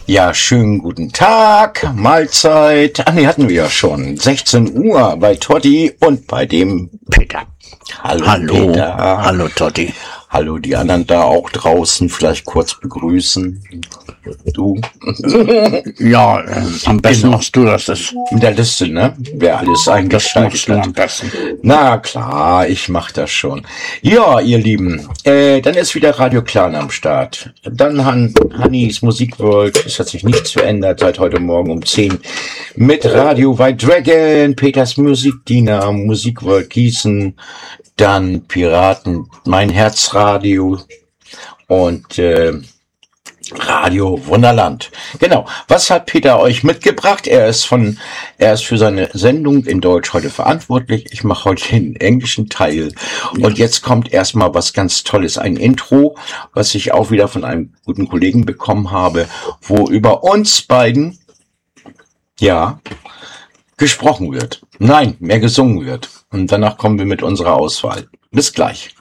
Ja, schönen guten Tag, Mahlzeit. Hatten wir ja schon. 16 Uhr bei Totti und bei dem Peter. Hallo, Peter. Hallo Totti. Hallo, die anderen da auch draußen, vielleicht kurz begrüßen. Du? Ja, am besten machst du das. Mit der Liste, ne? Wer alles eingeschaltet hat. Am besten. Na klar, ich mach das schon. Ja, ihr Lieben, dann ist wieder Radio Clan am Start. Dann Hannis Musikworld, es hat sich nichts verändert seit heute Morgen um 10 mit Radio White Dragon, Peters Musikdiener, Musikworld Gießen, dann Piraten, mein Herzradio und Radio Wunderland. Genau. Was hat Peter euch mitgebracht? Er ist für seine Sendung in Deutsch heute verantwortlich. Ich mache heute den englischen Teil. Und jetzt kommt erstmal was ganz Tolles. Ein Intro, was ich auch wieder von einem guten Kollegen bekommen habe, wo über uns beiden, ja, gesprochen wird. Nein, mehr gesungen wird. Und danach kommen wir mit unserer Auswahl. Bis gleich.